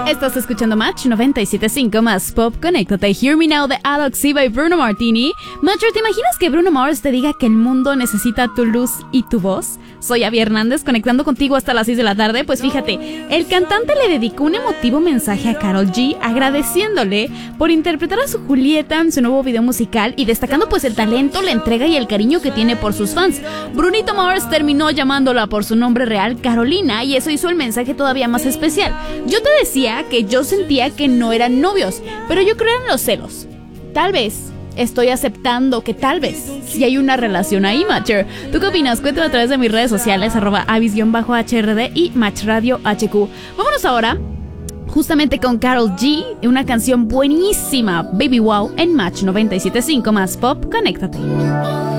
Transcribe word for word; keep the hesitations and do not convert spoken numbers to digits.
Estás escuchando Match noventa y siete punto cinco más Pop. Conéctate. Hear Me Now de Alex Siva y Bruno Martini. Matcher, ¿te imaginas que Bruno Mars te diga que el mundo necesita tu luz y tu voz? Soy Abby Hernández, conectando contigo hasta las seis de la tarde. Pues fíjate, el cantante le dedicó un emotivo mensaje a Karol G, agradeciéndole por interpretar a su Julieta en su nuevo video musical y destacando pues el talento, la entrega y el cariño que tiene por sus fans. Brunito Mars terminó llamándola por su nombre real, Carolina, y eso hizo el mensaje todavía más especial. Yo te decía que yo sentía que no eran novios, pero yo creo en los celos. Tal vez estoy aceptando que tal vez si hay una relación ahí, Matcher. ¿Tú qué opinas? Cuéntame a través de mis redes sociales, arroba avis-H R D y Match Radio H Q. Vámonos ahora justamente con Karol G, una canción buenísima, Baby Wow, en Match noventa y siete punto cinco más Pop. Conéctate.